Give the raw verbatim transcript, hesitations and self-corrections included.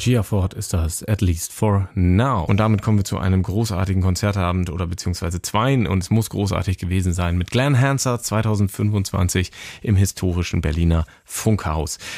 Gia Ford ist das, at least for now. Und damit kommen wir zu einem großartigen Konzertabend oder beziehungsweise zweien, und es muss großartig gewesen sein, mit Glenn Hansard zweitausendfünfundzwanzig im historischen Berliner Funkhaus.